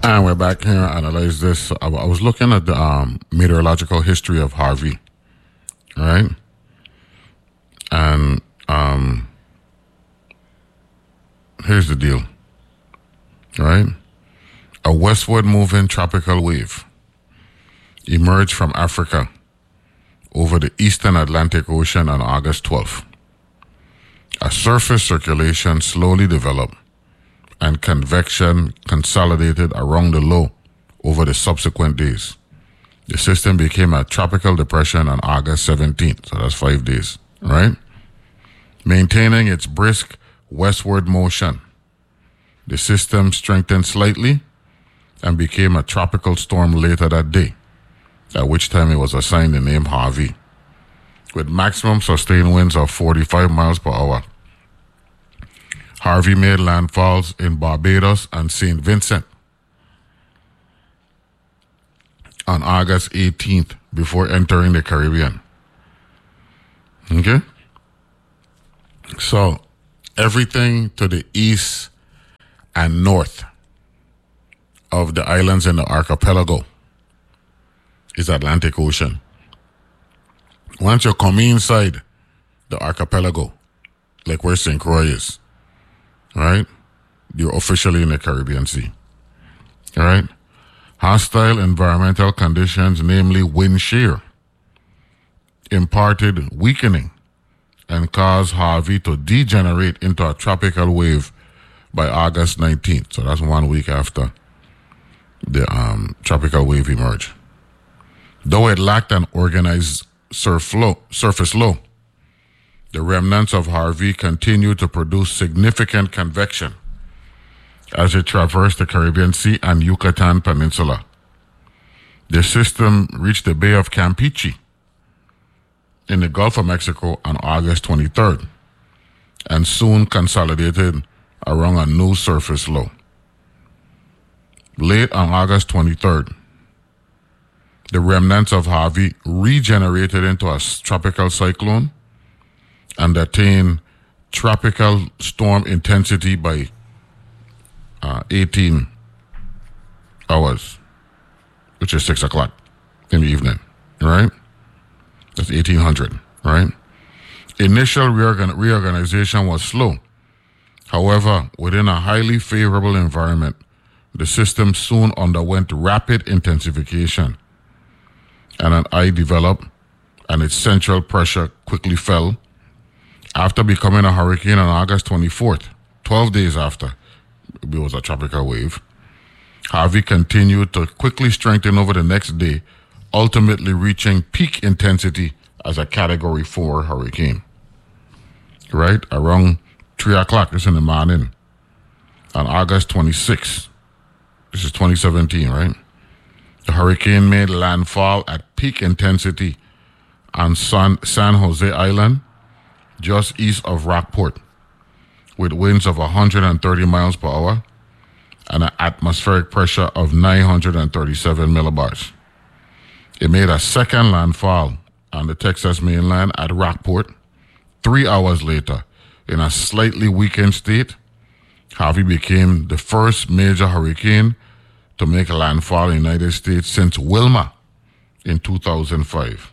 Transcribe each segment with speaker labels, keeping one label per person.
Speaker 1: And we're back here to analyze this. I was looking at the meteorological history of Harvey, right? And here's the deal, right? A westward moving tropical wave emerged from Africa over the eastern Atlantic Ocean on August 12th. A surface circulation slowly developed and convection consolidated around the low over the subsequent days. The system became a tropical depression on August 17th, so that's 5 days, right? Maintaining its brisk westward motion, the system strengthened slightly and became a tropical storm later that day, at which time it was assigned the name Harvey, with maximum sustained winds of 45 miles per hour. Harvey made landfalls in Barbados and St. Vincent on August 18th before entering the Caribbean. Okay? So, everything to the east and north of the islands in the archipelago is Atlantic Ocean. Once you come inside the archipelago, like where St. Croix is, right? You're officially in the Caribbean Sea. All right? Hostile environmental conditions, namely wind shear, imparted weakening and caused Harvey to degenerate into a tropical wave by August 19th. So that's 1 week after the tropical wave emerged. Though it lacked an organized surface low, the remnants of Harvey continued to produce significant convection as it traversed the Caribbean Sea and Yucatan Peninsula. The system reached the Bay of Campeche in the Gulf of Mexico on August 23rd and soon consolidated around a new surface low. Late on August 23rd, the remnants of Harvey regenerated into a tropical cyclone and attained tropical storm intensity by 18 hours, which is 6 o'clock in the evening, right? That's 1800, right? Initial reorganization was slow. However, within a highly favorable environment, the system soon underwent rapid intensification, and an eye developed, and its central pressure quickly fell. After becoming a hurricane on August 24th, 12 days after it was a tropical wave, Harvey continued to quickly strengthen over the next day, ultimately reaching peak intensity as a Category 4 hurricane. Right? Around 3 o'clock, this in the morning, on August 26th, this is 2017, right? The hurricane made landfall at peak intensity on San Jose Island, just east of Rockport, with winds of 130 miles per hour and an atmospheric pressure of 937 millibars. It made a second landfall on the Texas mainland at Rockport 3 hours later. In a slightly weakened state, Harvey became the first major hurricane to make landfall in the United States since Wilma in 2005.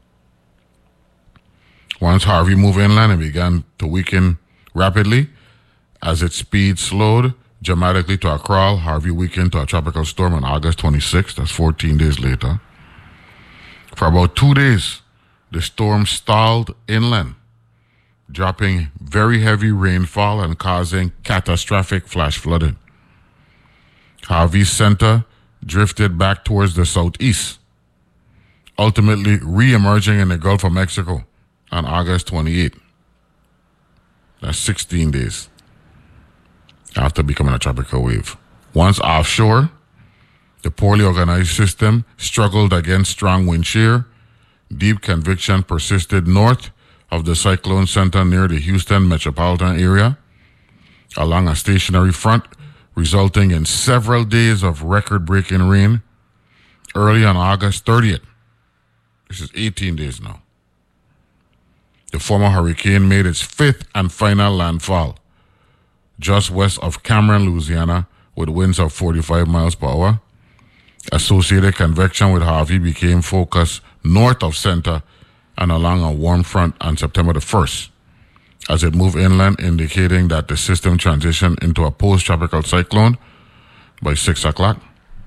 Speaker 1: Once Harvey moved inland and began to weaken rapidly, as its speed slowed dramatically to a crawl, Harvey weakened to a tropical storm on August 26th. That's 14 days later. For about 2 days, the storm stalled inland, dropping very heavy rainfall and causing catastrophic flash flooding. Harvey's center drifted back towards the southeast, ultimately re-emerging in the Gulf of Mexico on August 28th. That's 16 days after becoming a tropical wave. Once offshore, the poorly organized system struggled against strong wind shear. Deep convection persisted north of the cyclone center near the Houston metropolitan area along a stationary front, resulting in several days of record-breaking rain. Early on August 30th, this is 18 days now, the former hurricane made its fifth and final landfall just west of Cameron, Louisiana, with winds of 45 miles per hour. Associated convection with Harvey became focused north of center and along a warm front on September the 1st as it moved inland, indicating that the system transitioned into a post-tropical cyclone by 6 o'clock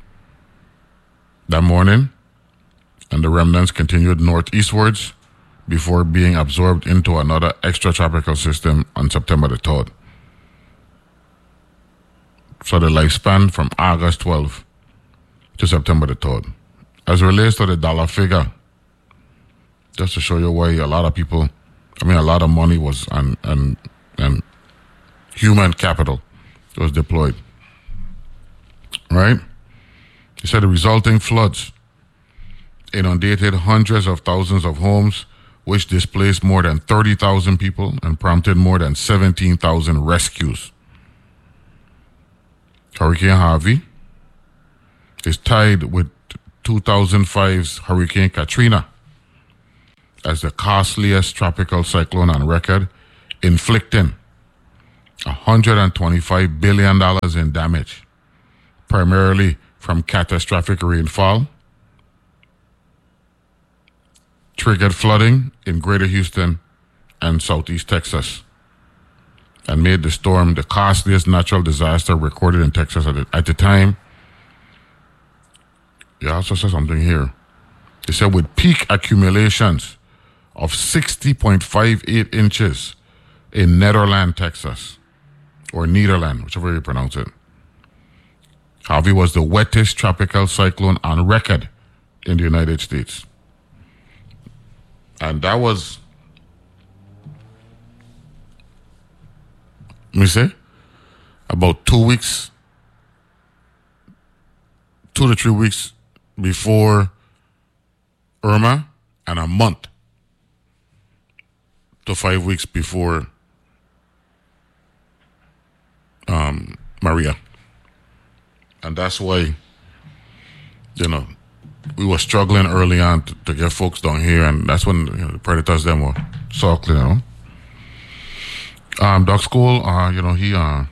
Speaker 1: that morning, and the remnants continued northeastwards before being absorbed into another extratropical system on September the 3rd. So the lifespan from August 12th to September the 3rd. As it relates to the dollar figure, just to show you why a lot of money was and human capital was deployed. Right? He said the resulting floods inundated hundreds of thousands of homes, which displaced more than 30,000 people and prompted more than 17,000 rescues. Hurricane Harvey is tied with 2005's Hurricane Katrina as the costliest tropical cyclone on record, inflicting $125 billion in damage, primarily from catastrophic rainfall, triggered flooding in Greater Houston and Southeast Texas, and made the storm the costliest natural disaster recorded in Texas at the time. He also said something here. He said with peak accumulations of 60.58 inches in Nederland, Texas, or Nederland, whichever you pronounce it. Harvey was the wettest tropical cyclone on record in the United States. And that was, let me say, about 2 to 3 weeks before Irma, and a month to 5 weeks before Maria. And that's why, we were struggling early on to get folks down here, and that's when the Predators them were circling, Doug School, he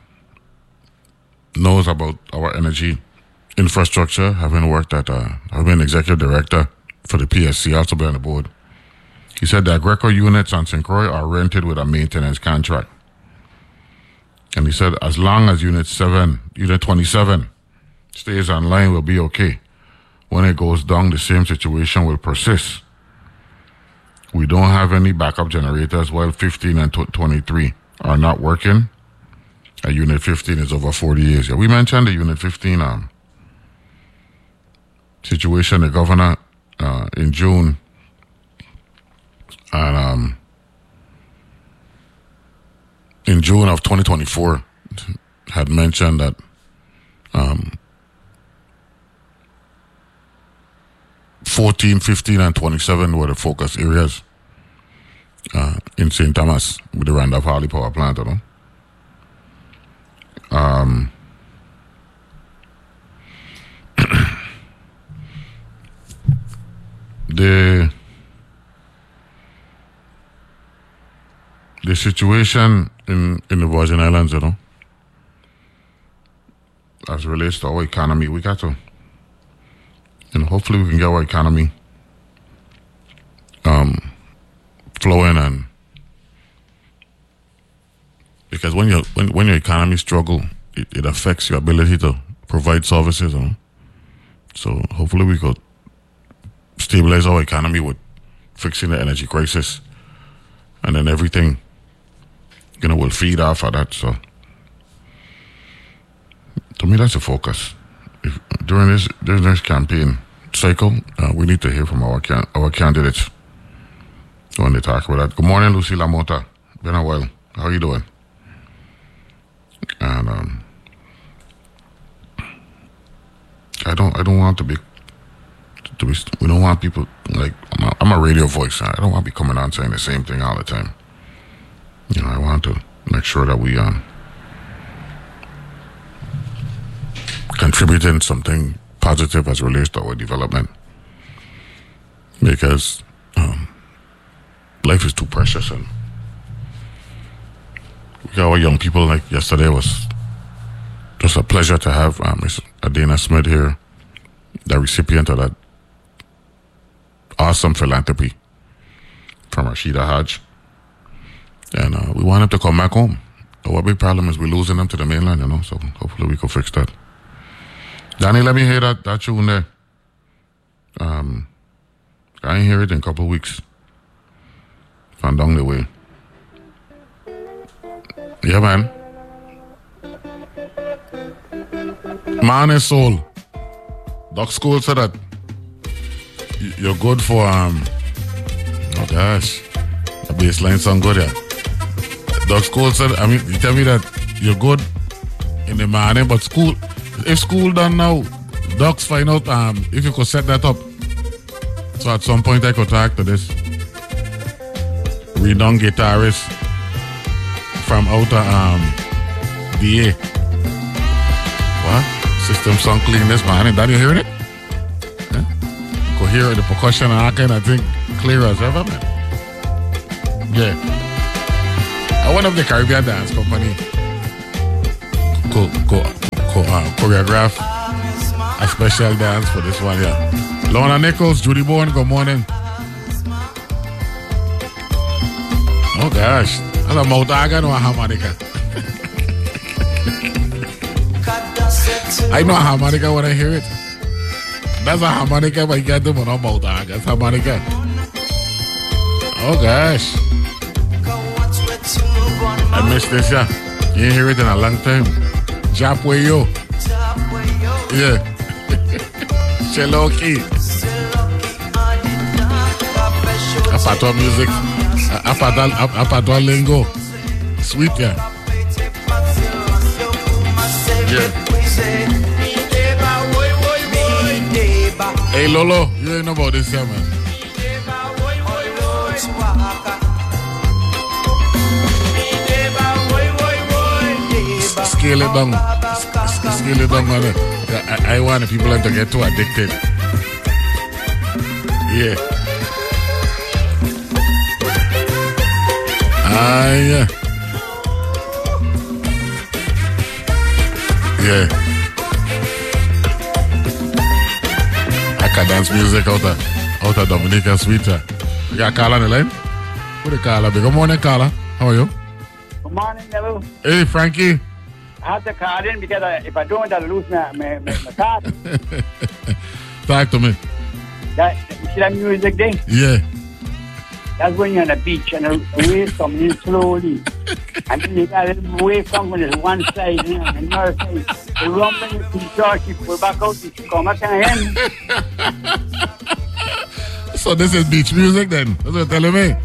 Speaker 1: knows about our energy infrastructure, having worked I've been executive director for the PSC, also been on the board. He said that Greco units on St. Croix are rented with a maintenance contract. And he said as long as Unit 27 stays online, we'll be okay. When it goes down, the same situation will persist. We don't have any backup generators while 15 and 23 are not working. Unit 15 is over 40 years. Yeah, we mentioned the Unit 15 situation. The governor in June and in June of 2024 had mentioned that 14, 15, and 27 were the focus areas in St. Thomas with the Randolph Harley Power Plant, the situation in the Virgin Islands, as it relates to our economy, we got to, hopefully we can get our economy flowing, and because when your economy struggle, it affects your ability to provide services, So hopefully we could stabilize our economy with fixing the energy crisis, and then everything will feed off of that. So to me, that's the focus. During this campaign cycle, we need to hear from our candidates when they talk about that. Good morning, Lucy Lamota. Been a while. How are you doing? And I don't want to be. We don't want people like I'm a radio voice. I don't want to be coming on saying the same thing all the time. I want to make sure that we contribute in something positive as it relates to our development, because life is too precious, and we got our young people. Like yesterday was It's a pleasure to have Miss Adina Smith here, the recipient of that awesome philanthropy from Rashida Hodge. And we want him to come back home. Our big problem is we're losing him to the mainland, so hopefully we can fix that. Danny, let me hear that tune there. I ain't hear it in a couple of weeks. From down the way. Yeah, man. Man and soul. Doc School said that you're good for oh gosh, the baseline sound good, yeah. Doc School said, you tell me that you're good in the morning, but if school done now, Docs find out if you could set that up. So at some point I could talk to this renowned guitarist from outer DA. What? System sound clean this morning. Did you hear it? Yeah? You could hear the percussion and all kind of thing clear as ever, man. Yeah. I went up the Caribbean Dance Company choreograph a special dance for this one, yeah. Lorna Nichols, Judy Bourne, good morning. Oh gosh, that's a mouth organ or a harmonica? I know a harmonica when I hear it. That's a harmonica, but you can't do it on a mouth organ. That's harmonica. Oh gosh. I missed this, yeah. You ain't hear it in a long time. Japwayo. Yeah. Cheloki. Apatwa music. Apatwa lingo. Sweet, yeah. Yeah. Hey, Lolo, you ain't know about this, yeah, man. Scale it down. Scale it down, man. I want the people to get too addicted. Yeah. Yeah. Yeah. I can dance music out of Dominica Sweeter. You got Carla on the line? Who the Carla? Good morning, Carla. How are you?
Speaker 2: Good morning, Neville.
Speaker 1: Hey, Frankie.
Speaker 2: I have to call in because if I don't, I'll lose my card.
Speaker 1: Talk to me.
Speaker 2: You see that music thing?
Speaker 1: Yeah.
Speaker 2: That's when you're on the beach and the wave comes in slowly. And then you got a little wave come from this one side and the other side. The rumbling, you start, you pull back out, you come back again.
Speaker 1: So this is beach music then? That's what you're telling me?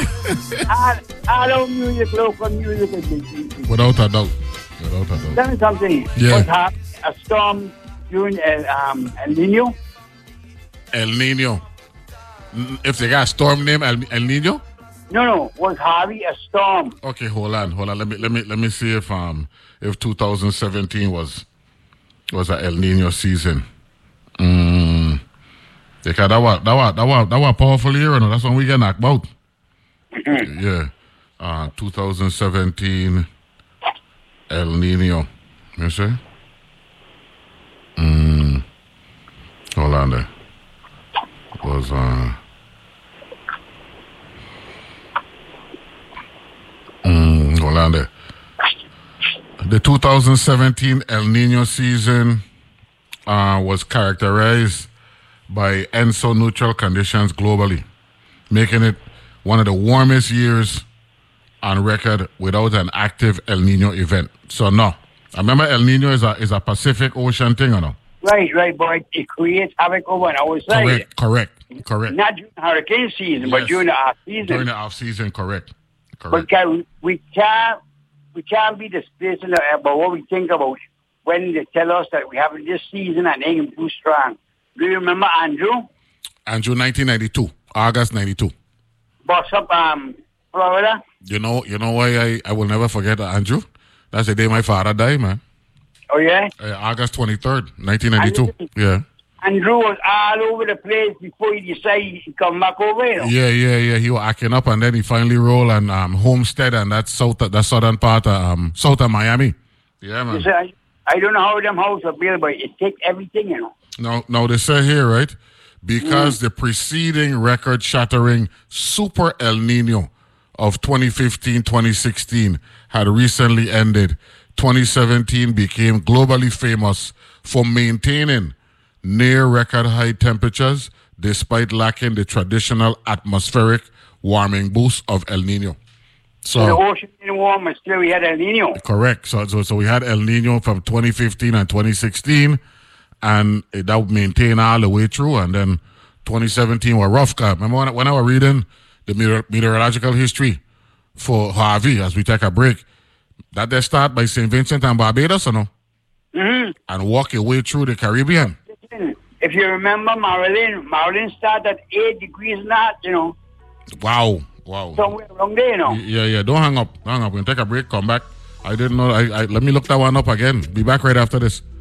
Speaker 2: All music, local music is beach music.
Speaker 1: Without a doubt.
Speaker 2: Tell me something.
Speaker 1: Yeah.
Speaker 2: Was a storm during El Nino?
Speaker 1: El Nino. If they got a storm named El Nino?
Speaker 2: No. Was Harvey a storm?
Speaker 1: Okay, hold on. Let me see if 2017 was a El Nino season. Because that was powerful year, that's when we get knocked out. Yeah. 2017 El Nino. You see? Hold on there. Was hold on there. The 2017 El Nino season was characterized by ENSO neutral conditions globally, making it one of the warmest years on record without an active El Nino event. So no. I remember El Nino is a Pacific Ocean thing, or no?
Speaker 2: Right, but it creates havoc over on our side.
Speaker 1: Correct.
Speaker 2: Not during hurricane season, yes. But during the off season.
Speaker 1: During the off season, correct.
Speaker 2: But we can't be displacing about what we think about when they tell us that we have this season and ain't too strong. Do you remember Andrew?
Speaker 1: Andrew, 1992, August 92.
Speaker 2: Box up, Florida.
Speaker 1: You know why I will never forget Andrew? That's the day my father died, man.
Speaker 2: Oh, yeah?
Speaker 1: August 23rd, 1992. Yeah.
Speaker 2: Andrew was all over the place before he decided to come back over here.
Speaker 1: Yeah. He was acting up, and then he finally rolled on Homestead, and that's the southern part of south of Miami. Yeah, man.
Speaker 2: I don't know how them houses are built, but it takes everything, you know.
Speaker 1: Now they say here, right? Because the preceding record-shattering Super El Nino of 2015-2016 had recently ended, 2017 became globally famous for maintaining near record high temperatures despite lacking the traditional atmospheric warming boost of El Nino. So
Speaker 2: the ocean didn't warm, but still we had El Nino.
Speaker 1: Correct. So we had El Nino from 2015 and 2016, and that maintained all the way through. And then 2017 was rough. Remember when I was reading the meteorological history for Harvey as we take a break, that they start by St. Vincent and Barbados, you know, and walk your way through the Caribbean.
Speaker 2: If you remember Maryland started at 8 degrees north, you know.
Speaker 1: Wow.
Speaker 2: Somewhere around there, you know.
Speaker 1: Yeah. Don't hang up. We're going to take a break, come back. I didn't know. Let me look that one up again. Be back right after this.